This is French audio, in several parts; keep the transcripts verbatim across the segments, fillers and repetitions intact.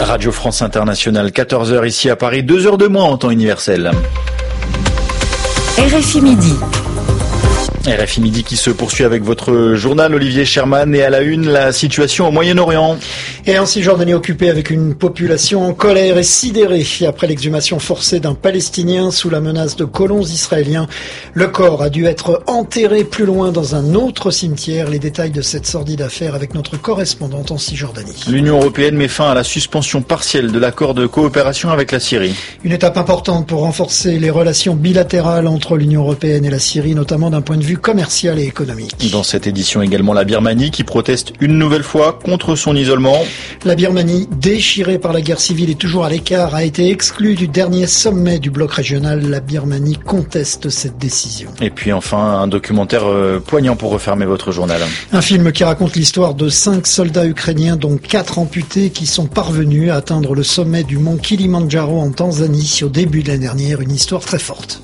Radio France Internationale, quatorze heures ici à Paris, deux heures de moins en temps universel. R F I Midi. R F I Midi qui se poursuit avec votre journal Olivier Sherman et à la une, la situation au Moyen-Orient. Et en Cisjordanie occupée avec une population en colère et sidérée après l'exhumation forcée d'un Palestinien sous la menace de colons israéliens. Le corps a dû être enterré plus loin dans un autre cimetière. Les détails de cette sordide affaire avec notre correspondante en Cisjordanie. L'Union européenne met fin à la suspension partielle de l'accord de coopération avec la Syrie. Une étape importante pour renforcer les relations bilatérales entre l'Union européenne et la Syrie, notamment d'un point de vue commercial et économique. Dans cette édition également la Birmanie qui proteste une nouvelle fois contre son isolement. La Birmanie, déchirée par la guerre civile et toujours à l'écart, a été exclue du dernier sommet du bloc régional. La Birmanie conteste cette décision. Et puis enfin un documentaire euh, poignant pour refermer votre journal. Un film qui raconte l'histoire de cinq soldats ukrainiens dont quatre amputés qui sont parvenus à atteindre le sommet du mont Kilimandjaro en Tanzanie au début de l'année dernière. Une histoire très forte.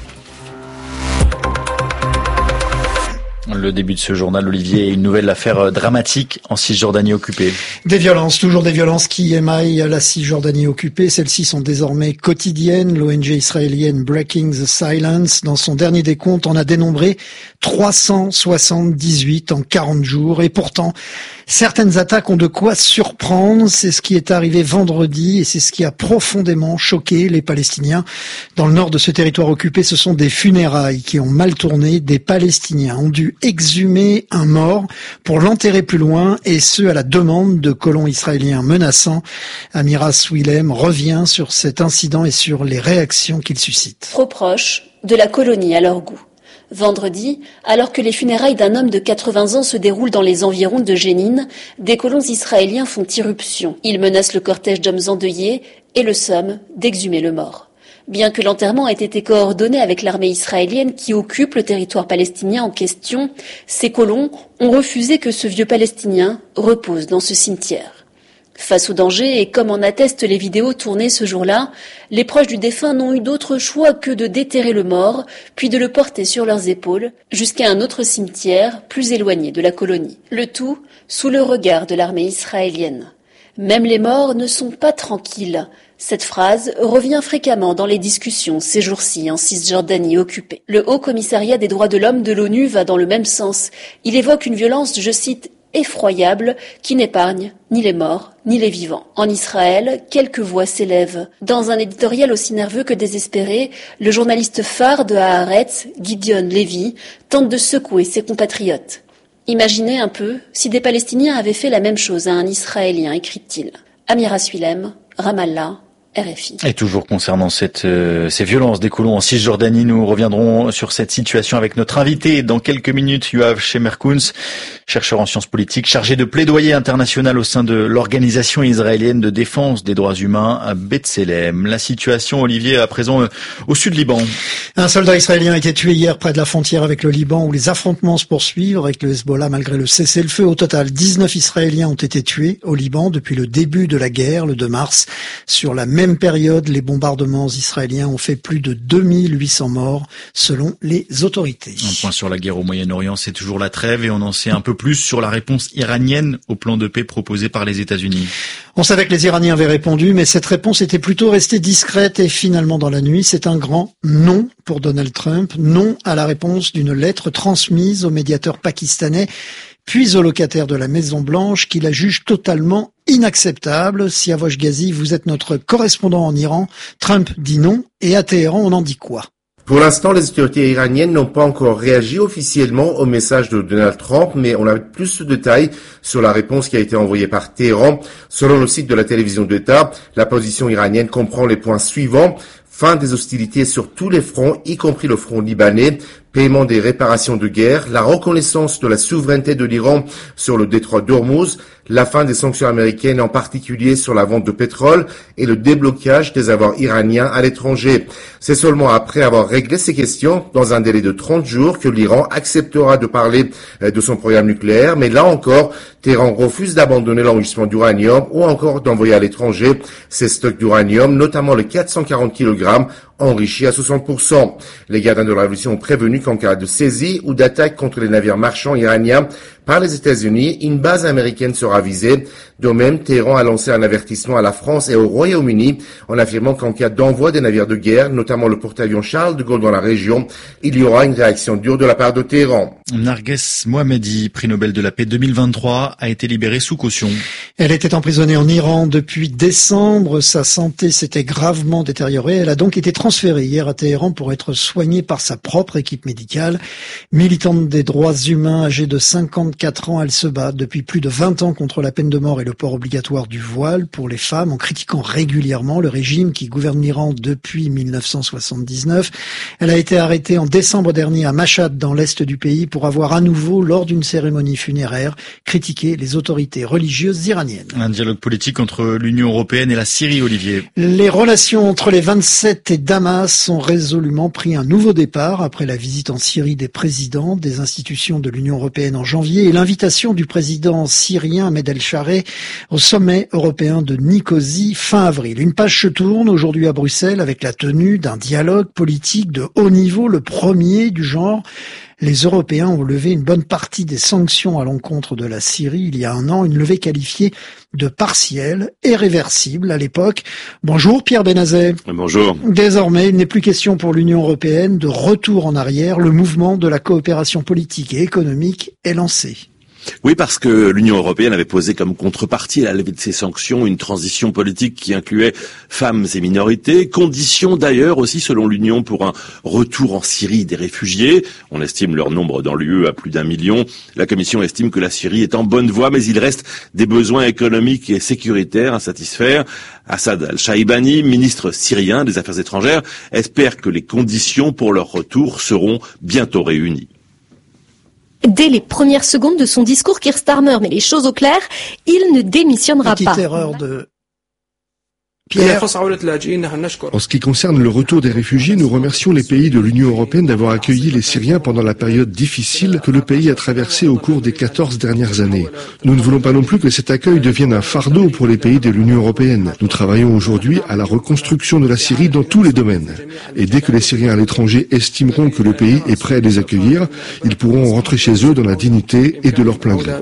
Le début de ce journal, Olivier, une nouvelle affaire dramatique en Cisjordanie occupée. Des violences, toujours des violences qui émaillent la Cisjordanie occupée. Celles-ci sont désormais quotidiennes. L'O N G israélienne Breaking the Silence, dans son dernier décompte, en a dénombré trois cent soixante-dix-huit en quarante jours. Et pourtant, certaines attaques ont de quoi surprendre. C'est ce qui est arrivé vendredi et c'est ce qui a profondément choqué les Palestiniens. Dans le nord de ce territoire occupé, ce sont des funérailles qui ont mal tourné. Des Palestiniens ont dû exhumer un mort pour l'enterrer plus loin, et ce à la demande de colons israéliens menaçants. Amira Swilem revient sur cet incident et sur les réactions qu'il suscite. Trop proche de la colonie à leur goût. Vendredi, alors que les funérailles d'un homme de quatre-vingts ans se déroulent dans les environs de Jénine, des colons israéliens font irruption. Ils menacent le cortège d'hommes endeuillés et le somment d'exhumer le mort. Bien que l'enterrement ait été coordonné avec l'armée israélienne qui occupe le territoire palestinien en question, ces colons ont refusé que ce vieux Palestinien repose dans ce cimetière. Face au danger, et comme en attestent les vidéos tournées ce jour-là, les proches du défunt n'ont eu d'autre choix que de déterrer le mort, puis de le porter sur leurs épaules jusqu'à un autre cimetière plus éloigné de la colonie. Le tout sous le regard de l'armée israélienne. Même les morts ne sont pas tranquilles. Cette phrase revient fréquemment dans les discussions ces jours-ci en Cisjordanie occupée. Le Haut Commissariat des droits de l'homme de l'ONU va dans le même sens. Il évoque une violence, je cite, effroyable, qui n'épargne ni les morts, ni les vivants. En Israël, quelques voix s'élèvent. Dans un éditorial aussi nerveux que désespéré, le journaliste phare de Haaretz, Gideon Levy, tente de secouer ses compatriotes. Imaginez un peu si des Palestiniens avaient fait la même chose à un Israélien, écrit-il. Amira Swilem, Ramallah, R F I. Et toujours concernant cette, euh, ces violences des colons en Cisjordanie, nous reviendrons sur cette situation avec notre invité dans quelques minutes, Yoav Shemerkouns, chercheur en sciences politiques, chargé de plaidoyer international au sein de l'organisation israélienne de défense des droits humains à B'Tselem. La situation, Olivier, à présent euh, au sud Liban. Un soldat israélien a été tué hier près de la frontière avec le Liban, où les affrontements se poursuivent avec le Hezbollah malgré le cessez-le-feu. Au total, dix-neuf Israéliens ont été tués au Liban depuis le début de la guerre, le deux mars. Sur la même période, les bombardements israéliens ont fait plus de deux mille huit cents morts, selon les autorités. Un point sur la guerre au Moyen-Orient, c'est toujours la trêve, et on en sait un peu plus sur la réponse iranienne au plan de paix proposé par les États-Unis. On savait que les Iraniens avaient répondu, mais cette réponse était plutôt restée discrète, et finalement dans la nuit, c'est un grand non pour Donald Trump, non à la réponse d'une lettre transmise au médiateur pakistanais, puis au locataire de la Maison-Blanche, qui la juge totalement inacceptable. Siavosh Ghazi, vous êtes notre correspondant en Iran. Trump dit non, et à Téhéran, on en dit quoi ? Pour l'instant, les autorités iraniennes n'ont pas encore réagi officiellement au message de Donald Trump, mais on a plus de détails sur la réponse qui a été envoyée par Téhéran. Selon le site de la télévision d'État, la position iranienne comprend les points suivants. Fin des hostilités sur tous les fronts, y compris le front libanais, paiement des réparations de guerre, la reconnaissance de la souveraineté de l'Iran sur le détroit d'Ormuz, la fin des sanctions américaines, en particulier sur la vente de pétrole, et le déblocage des avoirs iraniens à l'étranger. C'est seulement après avoir réglé ces questions, dans un délai de trente jours, que l'Iran acceptera de parler de son programme nucléaire, mais là encore, Téhéran refuse d'abandonner l'enrichissement d'uranium ou encore d'envoyer à l'étranger ses stocks d'uranium, notamment les quatre cent quarante kilogrammes enrichi à soixante pour cent. Les gardiens de la révolution ont prévenu qu'en cas de saisie ou d'attaque contre les navires marchands iraniens par les États-Unis, une base américaine sera visée. De même, Téhéran a lancé un avertissement à la France et au Royaume-Uni en affirmant qu'en cas d'envoi des navires de guerre, notamment le porte-avions Charles de Gaulle dans la région, il y aura une réaction dure de la part de Téhéran. Narges Mohammadi, prix Nobel de la paix deux mille vingt-trois, a été libérée sous caution. Elle était emprisonnée en Iran depuis décembre. Sa santé s'était gravement détériorée. Elle a donc été transférée hier à Téhéran pour être soignée par sa propre équipe médicale. Militante des droits humains, âgée de cinquante-quatre ans, elle se bat depuis plus de vingt ans contre la peine de mort et le port obligatoire du voile pour les femmes, en critiquant régulièrement le régime qui gouverne l'Iran depuis mille neuf cent soixante-dix-neuf. Elle a été arrêtée en décembre dernier à Mashhad, dans l'est du pays, pour avoir à nouveau, lors d'une cérémonie funéraire, critiqué les autorités religieuses iraniennes. Un dialogue politique entre l'Union européenne et la Syrie, Olivier. Les relations entre les vingt-sept et Damas ont résolument pris un nouveau départ après la visite en Syrie des présidents des institutions de l'Union européenne en janvier et l'invitation du président syrien Ahmed El-Shareh au sommet européen de Nicosie fin avril. Une page se tourne aujourd'hui à Bruxelles avec la tenue d'un dialogue politique de haut niveau, le premier du genre. Les Européens ont levé une bonne partie des sanctions à l'encontre de la Syrie il y a un an, une levée qualifiée de partielle et réversible à l'époque. Bonjour Pierre Benazet. Bonjour. Désormais, il n'est plus question pour l'Union européenne de retour en arrière. Le mouvement de la coopération politique et économique est lancé. Oui, parce que l'Union européenne avait posé comme contrepartie à la levée de ces sanctions une transition politique qui incluait femmes et minorités, condition d'ailleurs aussi selon l'Union pour un retour en Syrie des réfugiés. On estime leur nombre dans l'U E à plus d'un million. La Commission estime que la Syrie est en bonne voie, mais il reste des besoins économiques et sécuritaires à satisfaire. Assad al-Shaibani, ministre syrien des Affaires étrangères, espère que les conditions pour leur retour seront bientôt réunies. Dès les premières secondes de son discours, Keir Starmer met les choses au clair, il ne démissionnera Petite pas. Erreur de Pierre. En ce qui concerne le retour des réfugiés, nous remercions les pays de l'Union européenne d'avoir accueilli les Syriens pendant la période difficile que le pays a traversée au cours des quatorze dernières années. Nous ne voulons pas non plus que cet accueil devienne un fardeau pour les pays de l'Union européenne. Nous travaillons aujourd'hui à la reconstruction de la Syrie dans tous les domaines. Et dès que les Syriens à l'étranger estimeront que le pays est prêt à les accueillir, ils pourront rentrer chez eux dans la dignité et de leur plein gré.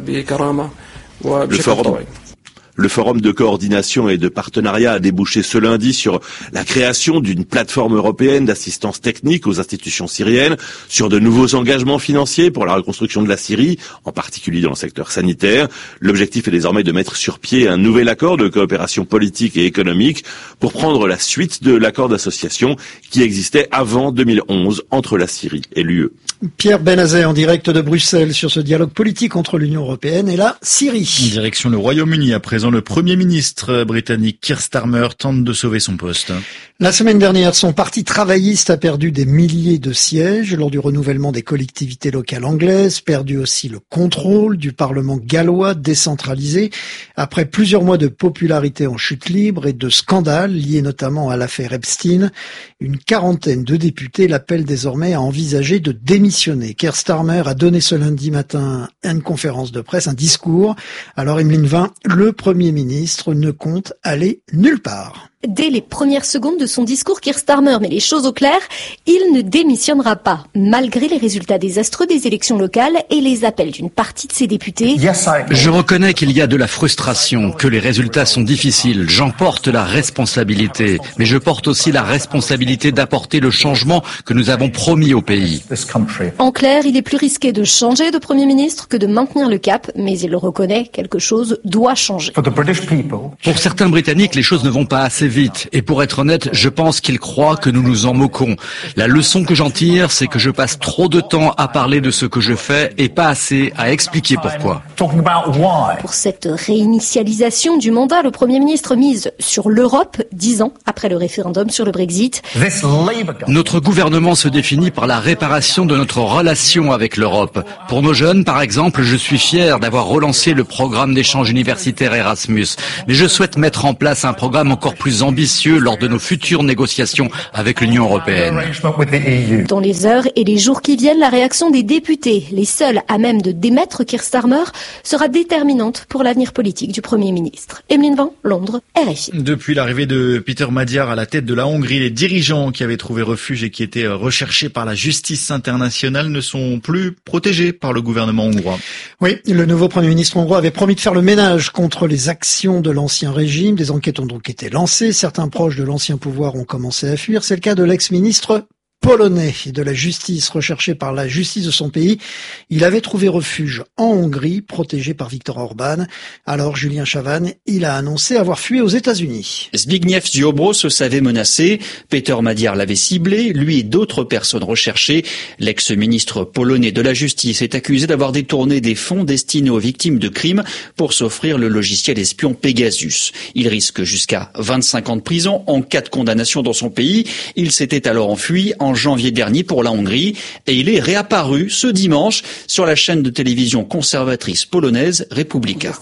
Le forum Le forum de coordination et de partenariat a débouché ce lundi sur la création d'une plateforme européenne d'assistance technique aux institutions syriennes, sur de nouveaux engagements financiers pour la reconstruction de la Syrie, en particulier dans le secteur sanitaire. L'objectif est désormais de mettre sur pied un nouvel accord de coopération politique et économique pour prendre la suite de l'accord d'association qui existait avant deux mille onze entre la Syrie et l'U E. Pierre Benazet en direct de Bruxelles sur ce dialogue politique entre l'Union européenne et la Syrie. Direction le Royaume-Uni à présent. Le Premier ministre britannique Keir Starmer tente de sauver son poste. La semaine dernière, son parti travailliste a perdu des milliers de sièges lors du renouvellement des collectivités locales anglaises, perdu aussi le contrôle du Parlement gallois décentralisé. Après plusieurs mois de popularité en chute libre et de scandales liés notamment à l'affaire Epstein, une quarantaine de députés l'appellent désormais à envisager de démissionner. Keir Starmer a donné ce lundi matin une conférence de presse, un discours. Alors Emeline Vin, le Premier ministre ne compte aller nulle part. Dès les premières secondes de son discours, Keir Starmer met les choses au clair. Il ne démissionnera pas, malgré les résultats désastreux des élections locales et les appels d'une partie de ses députés. Je reconnais qu'il y a de la frustration, que les résultats sont difficiles. J'en porte la responsabilité. Mais je porte aussi la responsabilité d'apporter le changement que nous avons promis au pays. En clair, il est plus risqué de changer de Premier ministre que de maintenir le cap, mais il le reconnaît, quelque chose doit changer. Pour certains Britanniques, les choses ne vont pas assez vite. Et pour être honnête, je pense qu'ils croient que nous nous en moquons. La leçon que j'en tire, c'est que je passe trop de temps à parler de ce que je fais et pas assez à expliquer pourquoi. Pour cette réinitialisation du mandat, le Premier ministre mise sur l'Europe, dix ans après le référendum sur le Brexit. Notre gouvernement se définit par la réparation de notre relation avec l'Europe. Pour nos jeunes, par exemple, je suis fier d'avoir relancé le programme d'échange universitaire Erasmus. Mais je souhaite mettre en place un programme encore plus ambitieux lors de nos futures négociations avec l'Union européenne. Dans les heures et les jours qui viennent, la réaction des députés, les seuls à même de démettre Keir Starmer, sera déterminante pour l'avenir politique du Premier ministre. Emeline Van, Londres, R F I. Depuis l'arrivée de Peter Magyar à la tête de la Hongrie, les dirigeants qui avaient trouvé refuge et qui étaient recherchés par la justice internationale ne sont plus protégés par le gouvernement hongrois. Oui, le nouveau Premier ministre hongrois avait promis de faire le ménage contre les actions de l'ancien régime. Des enquêtes ont donc été lancées. Certains proches de l'ancien pouvoir ont commencé à fuir. C'est le cas de l'ex-ministre polonais de la justice, recherché par la justice de son pays. Il avait trouvé refuge en Hongrie, protégé par Viktor Orban. Alors Julien Chavannes, il a annoncé avoir fui aux États-Unis. Zbigniew Ziobro se savait menacé. Peter Magyar l'avait ciblé, lui et d'autres personnes recherchées. L'ex-ministre polonais de la justice est accusé d'avoir détourné des fonds destinés aux victimes de crimes pour s'offrir le logiciel espion Pegasus. Il risque jusqu'à vingt-cinq ans de prison en cas de condamnation dans son pays. Il s'était alors enfui en en janvier dernier pour la Hongrie et il est réapparu ce dimanche sur la chaîne de télévision conservatrice polonaise Republika.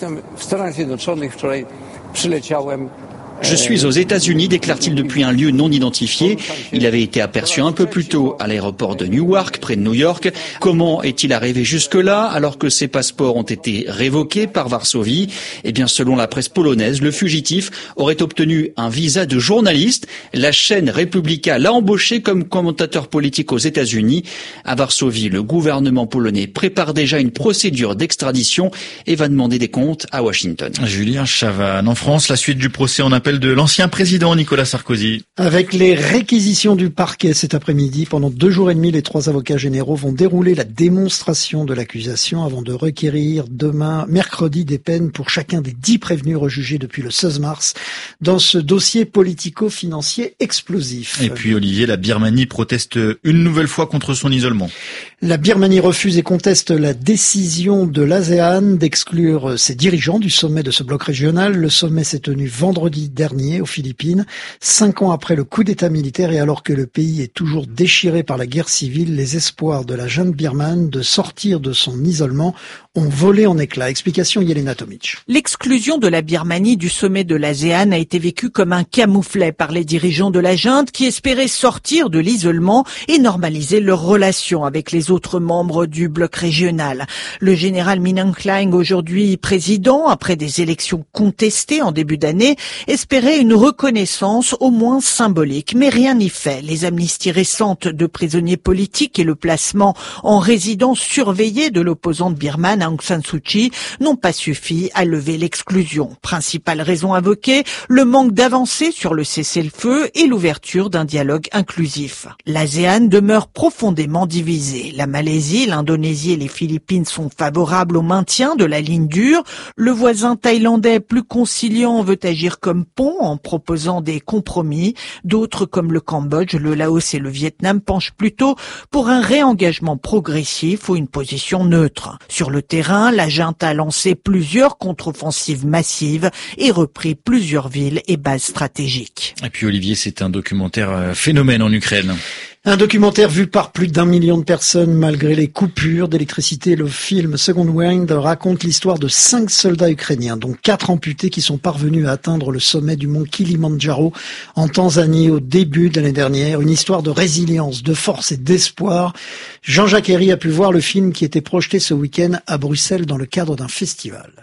Je suis aux États-Unis, déclare-t-il depuis un lieu non identifié. Il avait été aperçu un peu plus tôt à l'aéroport de Newark, près de New York. Comment est-il arrivé jusque-là, alors que ses passeports ont été révoqués par Varsovie? Eh bien, selon la presse polonaise, le fugitif aurait obtenu un visa de journaliste. La chaîne Republika l'a embauché comme commentateur politique aux États-Unis. À Varsovie, le gouvernement polonais prépare déjà une procédure d'extradition et va demander des comptes à Washington. Julien Chavannes. En France, la suite du procès en appel de l'ancien président Nicolas Sarkozy. Avec les réquisitions du parquet cet après-midi, pendant deux jours et demi, les trois avocats généraux vont dérouler la démonstration de l'accusation avant de requérir demain, mercredi, des peines pour chacun des dix prévenus rejugés depuis le seize mars dans ce dossier politico-financier explosif. Et puis Olivier, la Birmanie proteste une nouvelle fois contre son isolement. La Birmanie refuse et conteste la décision de l'ASEAN d'exclure ses dirigeants du sommet de ce bloc régional. Le sommet s'est tenu vendredi dernier aux Philippines, cinq ans après le coup d'État militaire et alors que le pays est toujours déchiré par la guerre civile, les espoirs de la junte birmane de sortir de son isolement ont volé en éclats. Explication Yelena Tomic. L'exclusion de la Birmanie du sommet de l'ASEAN a été vécue comme un camouflet par les dirigeants de la junte qui espéraient sortir de l'isolement et normaliser leurs relations avec les autres membres du bloc régional. Le général Min Aung Hlaing, aujourd'hui président, après des élections contestées en début d'année, espérait une reconnaissance au moins symbolique, mais rien n'y fait. Les amnisties récentes de prisonniers politiques et le placement en résidence surveillée de l'opposante birmane Aung San Suu Kyi n'ont pas suffi à lever l'exclusion. Principale raison invoquée, le manque d'avancée sur le cessez-le-feu et l'ouverture d'un dialogue inclusif. L'ASEAN demeure profondément divisée. La Malaisie, l'Indonésie et les Philippines sont favorables au maintien de la ligne dure. Le voisin thaïlandais, plus conciliant, veut agir comme pont en proposant des compromis. D'autres, comme le Cambodge, le Laos et le Vietnam, penchent plutôt pour un réengagement progressif ou une position neutre. Sur le terrain, la junte a lancé plusieurs contre-offensives massives et repris plusieurs villes et bases stratégiques. Et puis Olivier, c'est un documentaire phénomène en Ukraine. Un documentaire vu par plus d'un million de personnes malgré les coupures d'électricité. Le film Second Wind raconte l'histoire de cinq soldats ukrainiens, dont quatre amputés qui sont parvenus à atteindre le sommet du mont Kilimandjaro en Tanzanie au début de l'année dernière. Une histoire de résilience, de force et d'espoir. Jean-Jacques Herry a pu voir le film qui était projeté ce week-end à Bruxelles dans le cadre d'un festival.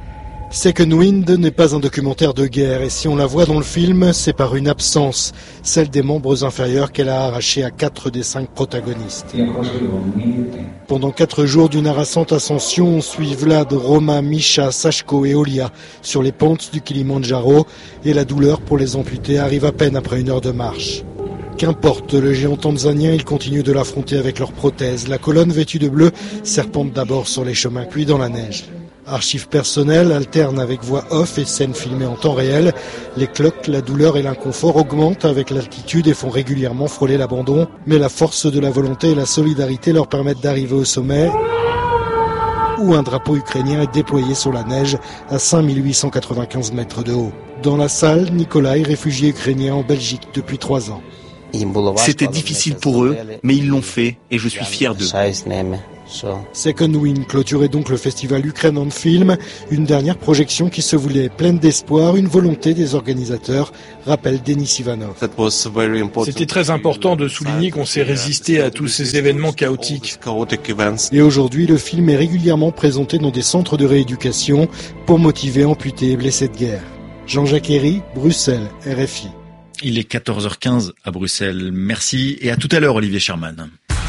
Second Wind n'est pas un documentaire de guerre et si on la voit dans le film, c'est par une absence, celle des membres inférieurs qu'elle a arrachés à quatre des cinq protagonistes. Pendant quatre jours d'une harassante ascension, on suit Vlad, Roma, Misha, Sachko et Olia sur les pentes du Kilimandjaro et la douleur pour les amputés arrive à peine après une heure de marche. Qu'importe, le géant tanzanien, ils continuent de l'affronter avec leurs prothèses. La colonne vêtue de bleu serpente d'abord sur les chemins cuits dans la neige. Archives personnelles alternent avec voix off et scènes filmées en temps réel. Les cloques, la douleur et l'inconfort augmentent avec l'altitude et font régulièrement frôler l'abandon. Mais la force de la volonté et la solidarité leur permettent d'arriver au sommet où un drapeau ukrainien est déployé sur la neige à cinq mille huit cent quatre-vingt-quinze mètres de haut. Dans la salle, Nikolai, réfugié ukrainien en Belgique depuis trois ans. C'était difficile pour eux, mais ils l'ont fait et je suis fier d'eux. Second Wind clôturait donc le festival Ukraine on Film, une dernière projection qui se voulait pleine d'espoir, une volonté des organisateurs, rappelle Denis Ivanov. C'était très important de souligner qu'on s'est résisté à tous ces événements chaotiques. Et aujourd'hui, le film est régulièrement présenté dans des centres de rééducation pour motiver amputés et blessés de guerre. Jean-Jacques Herry, Bruxelles, R F I. Il est quatorze heures quinze à Bruxelles. Merci et à tout à l'heure, Olivier Sherman.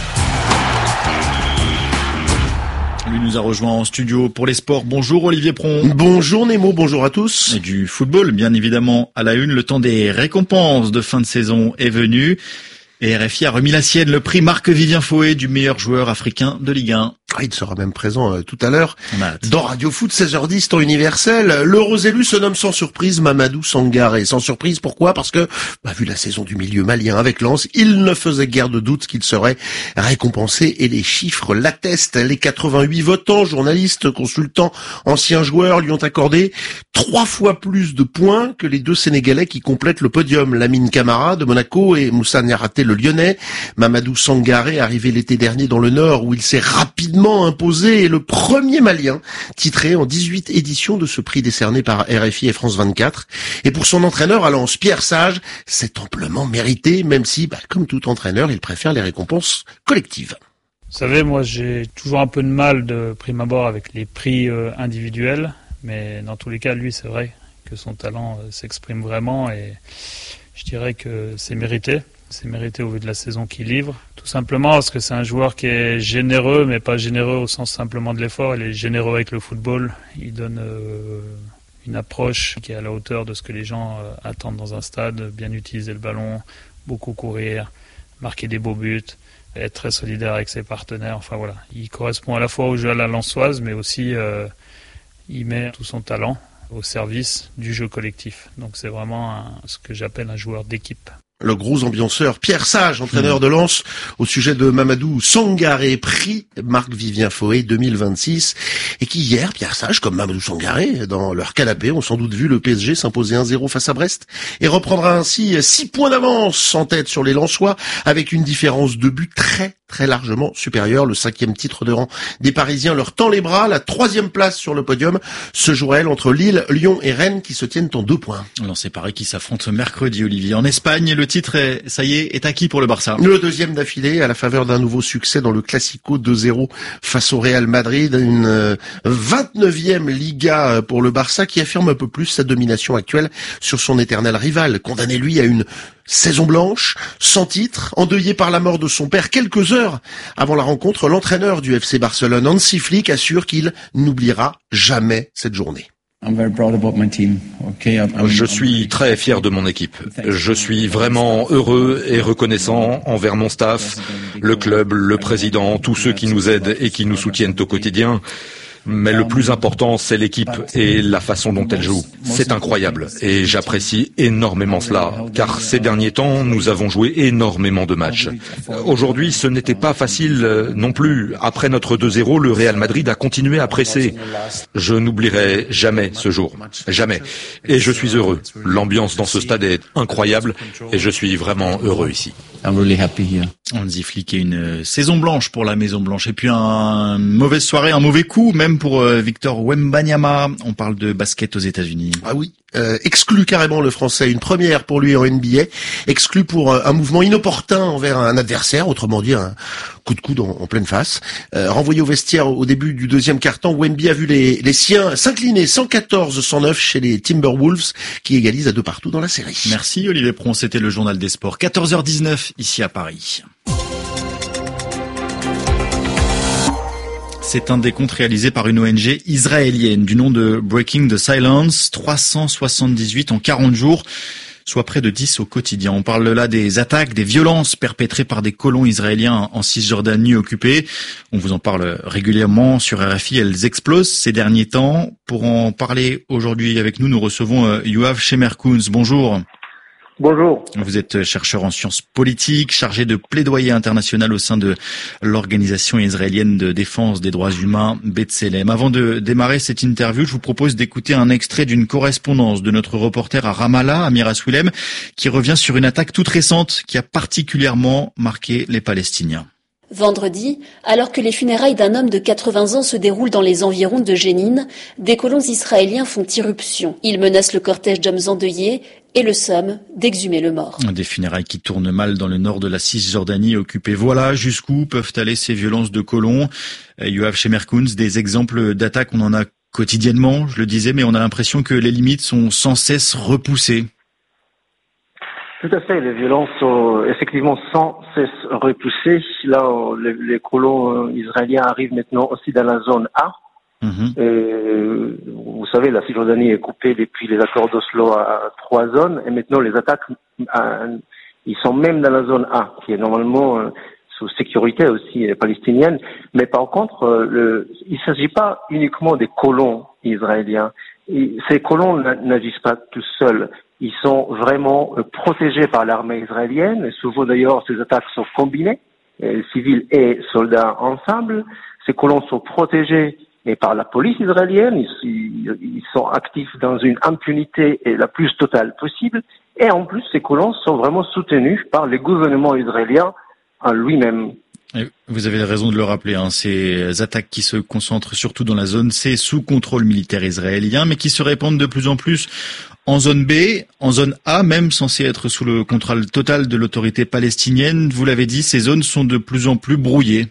Lui nous a rejoint en studio pour les sports. Bonjour Olivier Pron. Bonjour Nemo, bonjour à tous. Et du football, bien évidemment, à la une. Le temps des récompenses de fin de saison est venu. Et R F I a remis la sienne, le prix Marc-Vivien Foé du meilleur joueur africain de Ligue un. Ah, il sera même présent euh, tout à l'heure dans Radio Foot seize heures dix, temps universel. L'heureux élu se nomme sans surprise Mamadou Sangaré. Sans surprise, pourquoi ? Parce que, bah, vu la saison du milieu malien avec Lens, il ne faisait guère de doute qu'il serait récompensé et les chiffres l'attestent. Les quatre-vingt-huit votants, journalistes, consultants, anciens joueurs lui ont accordé trois fois plus de points que les deux Sénégalais qui complètent le podium. Lamine Camara de Monaco et Moussa Niaraté le Lyonnais. Mamadou Sangaré, arrivé l'été dernier dans le Nord où il s'est rapidement imposé, est le premier Malien titré en dix-huit éditions de ce prix décerné par R F I et France vingt-quatre. Et pour son entraîneur à Lens, Pierre Sage, c'est amplement mérité, même si, bah, comme tout entraîneur, il préfère les récompenses collectives. Vous savez, moi j'ai toujours un peu de mal de prime abord avec les prix euh, individuels, mais dans tous les cas, lui, c'est vrai que son talent euh, s'exprime vraiment et je dirais que c'est mérité. C'est mérité au vu de la saison qu'il livre. Tout simplement parce que c'est un joueur qui est généreux, mais pas généreux au sens simplement de l'effort. Il est généreux avec le football. Il donne euh, une approche qui est à la hauteur de ce que les gens euh, attendent dans un stade. Bien utiliser le ballon, beaucoup courir, marquer des beaux buts, être très solidaire avec ses partenaires. Enfin voilà, il correspond à la fois au jeu à la lensoise, mais aussi euh, il met tout son talent au service du jeu collectif. Donc c'est vraiment un, ce que j'appelle un joueur d'équipe. Le gros ambianceur Pierre Sage, entraîneur de Lens, au sujet de Mamadou Sangaré, prix Marc-Vivien Foé deux mille vingt-six, et qui hier, Pierre Sage, comme Mamadou Sangaré, dans leur canapé, ont sans doute vu le P S G s'imposer un zéro face à Brest, et reprendra ainsi six points d'avance en tête sur les Lensois, avec une différence de but très très largement supérieure. Le cinquième titre de rang des Parisiens leur tend les bras. La troisième place sur le podium se jouera elle entre Lille, Lyon et Rennes qui se tiennent en deux points. Alors c'est pareil qui s'affrontent mercredi, Olivier. En Espagne, le titre est, ça y est, est acquis pour le Barça. Le deuxième d'affilée à la faveur d'un nouveau succès dans le Classico deux zéro face au Real Madrid. Une vingt-neuvième Liga pour le Barça qui affirme un peu plus sa domination actuelle sur son éternel rival. Condamné lui à une saison blanche, sans titre, endeuillé par la mort de son père quelques heures avant la rencontre, l'entraîneur du F C Barcelone, Hansi Flick, assure qu'il n'oubliera jamais cette journée. Je suis très fier de mon équipe. Je suis vraiment heureux et reconnaissant envers mon staff, le club, le président, tous ceux qui nous aident et qui nous soutiennent au quotidien. Mais le plus important, c'est l'équipe et la façon dont elle joue. C'est incroyable et j'apprécie énormément cela, car ces derniers temps, nous avons joué énormément de matchs. Aujourd'hui, ce n'était pas facile non plus. Après notre deux zéro, le Real Madrid a continué à presser. Je n'oublierai jamais ce jour. Jamais. Et je suis heureux. L'ambiance dans ce stade est incroyable et je suis vraiment heureux ici. Hansi Flick et une saison blanche pour la Maison Blanche. Et puis un mauvaise soirée, un mauvais coup, même pour Victor Wembanyama. On parle de basket aux États-Unis. Ah oui, euh, exclu carrément le Français. Une première pour lui en N B A. Exclu pour euh, un mouvement inopportun envers un adversaire, autrement dit un coup de coude en, en pleine face. Euh, renvoyé au vestiaire au début du deuxième quart-temps, Wemby a vu les, les siens s'incliner cent quatorze à cent neuf chez les Timberwolves qui égalisent à deux partout dans la série. Merci Olivier Pron, c'était le journal des sports. quatorze heures dix-neuf ici à Paris. C'est un décompte réalisé par une O N G israélienne du nom de Breaking the Silence, trois cent soixante-dix-huit en quarante jours, soit près de dix au quotidien. On parle là des attaques, des violences perpétrées par des colons israéliens en Cisjordanie occupée. On vous en parle régulièrement sur R F I, elles explosent ces derniers temps. Pour en parler aujourd'hui avec nous, nous recevons Yoav Shemerkouns. Bonjour. Bonjour. Vous êtes chercheur en sciences politiques, chargé de plaidoyer international au sein de l'organisation israélienne de défense des droits humains, B'Tselem. Avant de démarrer cette interview, je vous propose d'écouter un extrait d'une correspondance de notre reporter à Ramallah, Amir Aswilem, qui revient sur une attaque toute récente qui a particulièrement marqué les Palestiniens. Vendredi, alors que les funérailles d'un homme de quatre-vingts ans se déroulent dans les environs de Jénine, des colons israéliens font irruption. Ils menacent le cortège d'hommes endeuillés et le somme d'exhumer le mort. Des funérailles qui tournent mal dans le nord de la Cisjordanie occupée. Voilà jusqu'où peuvent aller ces violences de colons. Yoav Shemerkouns, des exemples d'attaques, on en a quotidiennement, je le disais, mais on a l'impression que les limites sont sans cesse repoussées. Tout à fait, les violences sont effectivement sans cesse repoussées. Là, les, les colons israéliens arrivent maintenant aussi dans la zone A. Mmh. Et, vous savez, la Cisjordanie est coupée depuis les accords d'Oslo à trois zones, et maintenant les attaques, à, ils sont même dans la zone A, qui est normalement euh, sous sécurité aussi euh, palestinienne. Mais par contre, euh, le, il ne s'agit pas uniquement des colons israéliens. Et ces colons n'agissent pas tout seuls. Ils sont vraiment euh, protégés par l'armée israélienne. Et souvent d'ailleurs, ces attaques sont combinées, euh, civils et soldats ensemble. Ces colons sont protégés et par la police israélienne, ils, ils, ils sont actifs dans une impunité la plus totale possible. Et en plus, ces colons sont vraiment soutenus par le gouvernement israélien en lui-même. Vous avez raison de le rappeler, hein, ces attaques qui se concentrent surtout dans la zone C, sous contrôle militaire israélien, mais qui se répandent de plus en plus en zone B, en zone A, même censée être sous le contrôle total de l'autorité palestinienne. Vous l'avez dit, ces zones sont de plus en plus brouillées.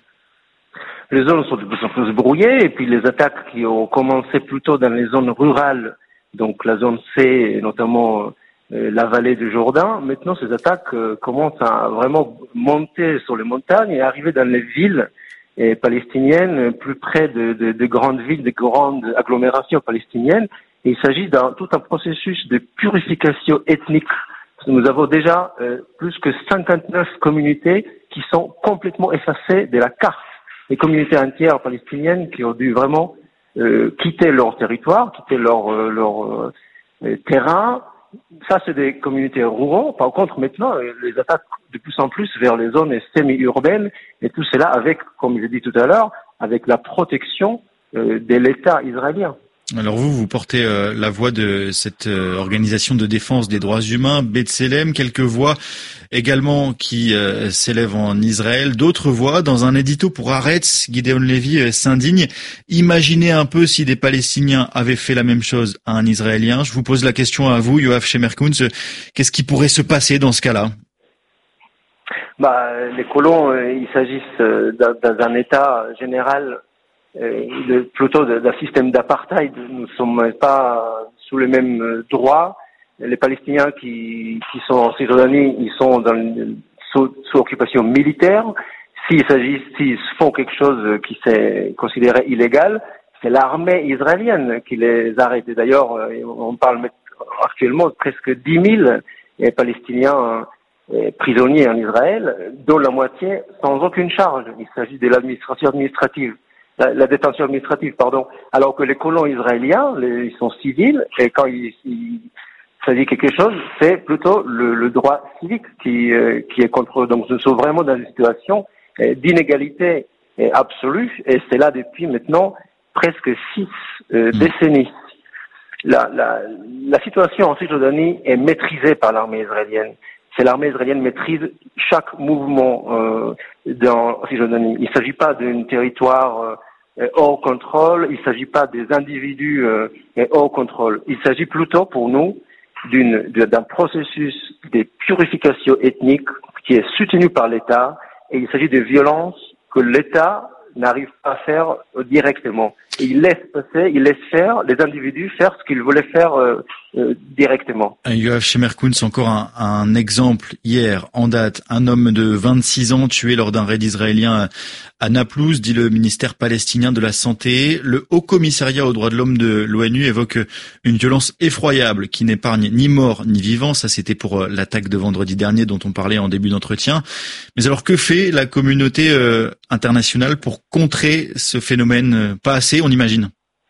Les zones sont de plus en plus brouillées, et puis les attaques qui ont commencé plutôt dans les zones rurales, donc la zone C, notamment euh, la vallée du Jourdain, maintenant ces attaques euh, commencent à vraiment monter sur les montagnes et arriver dans les villes euh, palestiniennes, plus près de, de, de grandes villes, de grandes agglomérations palestiniennes. Et il s'agit d'un tout un processus de purification ethnique. Nous avons déjà euh, plus que cinquante-neuf communautés qui sont complètement effacées de la carte. Les communautés entières palestiniennes qui ont dû vraiment euh, quitter leur territoire, quitter leur, euh, leur euh, terrain. Ça, c'est des communautés rurales. Par contre, maintenant, les attaques de plus en plus vers les zones semi-urbaines, et tout cela avec, comme je l'ai dit tout à l'heure, avec la protection euh, de l'État israélien. Alors vous, vous portez euh, la voix de cette euh, organisation de défense des droits humains, B'Tselem, quelques voix également qui euh, s'élèvent en Israël, d'autres voix dans un édito pour Haaretz, Gideon Levy euh, s'indigne. Imaginez un peu si des Palestiniens avaient fait la même chose à un Israélien. Je vous pose la question à vous, Yoav Shemerkouns, qu'est-ce qui pourrait se passer dans ce cas-là? Bah, les colons, euh, il s'agisse euh, d'un, d'un État général, Euh, de, plutôt d'un système d'apartheid. Nous ne sommes pas sous les mêmes droits. Les Palestiniens qui, qui sont en Cisjordanie, ils sont dans, sous, sous occupation militaire. S'il s'agit, s'ils font quelque chose qui s'est considéré illégal, c'est l'armée israélienne qui les arrête. Et d'ailleurs, on parle actuellement de presque dix mille Palestiniens prisonniers en Israël, dont la moitié sans aucune charge. Il s'agit de l'administration administrative. La, la détention administrative, pardon. Alors que les colons israéliens, les, ils sont civils, et quand il, il s'agit quelque chose, c'est plutôt le, le droit civique qui, euh, qui est contre eux. Donc nous sommes vraiment dans une situation euh, d'inégalité euh, absolue, et c'est là depuis maintenant presque six euh, mmh. décennies. La, la, la situation en Cisjordanie est maîtrisée par l'armée israélienne. C'est l'armée israélienne maîtrise chaque mouvement euh, dans Cisjordanie. Il ne s'agit pas d'un territoire euh, hors contrôle, il ne s'agit pas des individus euh, hors contrôle. Il s'agit plutôt pour nous d'une, d'un processus de purification ethnique qui est soutenu par l'État, et il s'agit de violences que l'État n'arrive pas à faire directement. Et il laisse passer, il laisse faire les individus faire ce qu'ils voulaient faire euh, euh, directement. Yoav Shemerkouns, encore un, un exemple hier en date, un homme de vingt-six ans tué lors d'un raid israélien à Naplouse, dit le ministère palestinien de la Santé. Le Haut Commissariat aux droits de l'homme de l'ONU évoque une violence effroyable qui n'épargne ni morts ni vivants. Ça, c'était pour l'attaque de vendredi dernier dont on parlait en début d'entretien. Mais alors, que fait la communauté euh, internationale pour contrer ce phénomène? Pas assez, on imagine.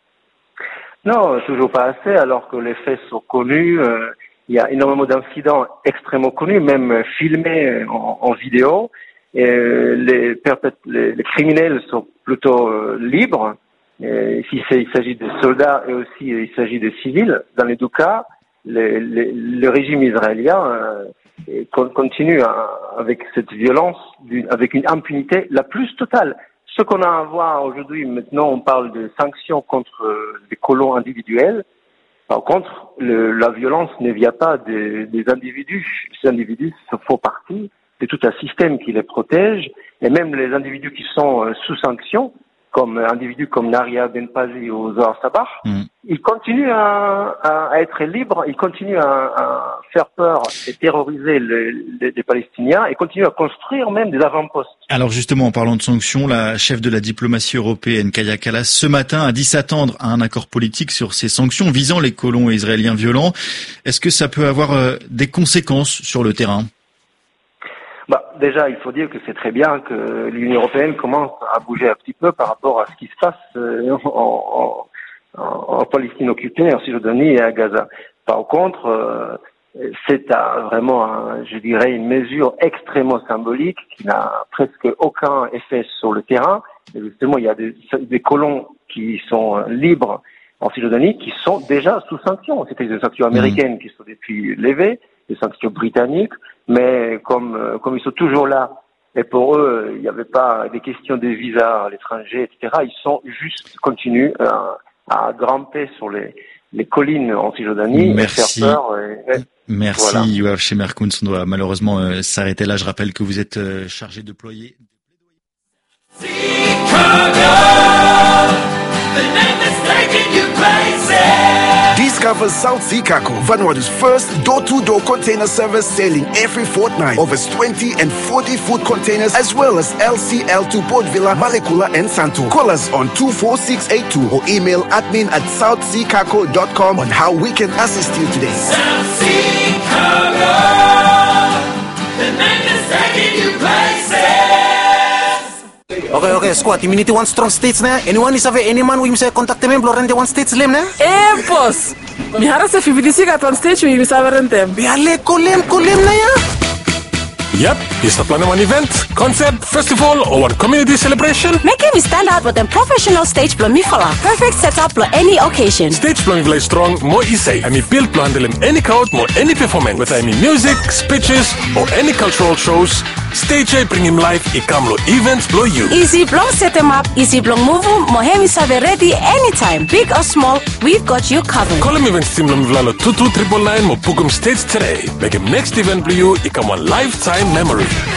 Non, toujours pas assez, alors que les faits sont connus. Euh, il y a énormément d'incidents extrêmement connus, même filmés en, en vidéo. Et les, les, les criminels sont plutôt euh, libres. Et si il s'agit de soldats et aussi il s'agit de civils, dans les deux cas, les, les, le régime israélien euh, et continue à, avec cette violence, avec une impunité la plus totale. Ce qu'on a à voir aujourd'hui, maintenant, on parle de sanctions contre des colons individuels. Par contre, le, la violence ne vient pas des, des individus. Ces individus font partie de tout un système qui les protège, et même les individus qui sont euh, sous sanction, comme individus comme Naria Benpazi ou Zohar Sabah, mm. ils continuent à, à, à être libres, ils continuent à, à faire peur et terroriser les, les, les Palestiniens, et continuent à construire même des avant-postes. Alors justement, en parlant de sanctions, la chef de la diplomatie européenne, Kaja Kallas, ce matin a dit s'attendre à un accord politique sur ces sanctions visant les colons israéliens violents. Est-ce que ça peut avoir euh, des conséquences sur le terrain ? Bah, déjà, il faut dire que c'est très bien que l'Union européenne commence à bouger un petit peu par rapport à ce qui se passe euh, en, en, en Palestine occupée, en Cisjordanie et à Gaza. Par contre, euh, c'est un, vraiment, un, je dirais, une mesure extrêmement symbolique qui n'a presque aucun effet sur le terrain. Et justement, il y a des, des colons qui sont libres en Cisjordanie qui sont déjà sous sanctions. C'était des sanctions américaines qui sont depuis levées, des sanctions britanniques. Mais comme euh, comme ils sont toujours là, et pour eux, il n'y avait pas des questions de visa à l'étranger, et cetera. Ils sont juste continuent à, à grimper sur les les collines en Cisjordanie. Merci. Et faire peur. Et, et, Merci, voilà. Yoav Shemerkouns. On doit malheureusement euh, s'arrêter là. Je rappelle que vous êtes euh, chargé de déployer. Discover South Sea Cargo, Vanuatu's first door-to-door container service sailing every fortnight. Over twenty and forty food containers as well as L C L to Port Vila, Malekula and Santo. Call us on two four six eight two or email admin at south sea cargo dot com on how we can assist you today. South Sea Cargo, the name is taking you places. Okay, okay, squad. Immunity one strong states na. Anyone is have any man we say contact them Lorente one states lem na? Eh, boss. Mi harasa fifty-six at one stage we say Lorente. Biale kolem kolem na ya. Yep, is the plan one event, concept, festival, or one community celebration? Make him stand out with a professional stage plumifala. Perfect setup for any occasion. Stage plumifala is strong, more easy. I mean, build plan handle any crowd, more any performance. With any music, speeches, or any cultural shows, stage I bring him live, ikamlo events blow you. Easy blong set him up, easy blong move him, mohemi save ready anytime. Big or small, we've got you covered. Call him events team plumifala two two nine nine nine, mo book him stage today. Make him next event blow you, ikam one lifetime memory.